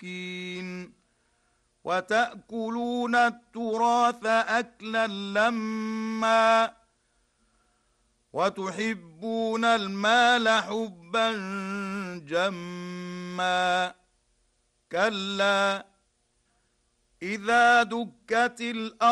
مسكين وتأكلون التراث أكلا لما وتحبون المال حبا جما كلا إذا دكت الأرض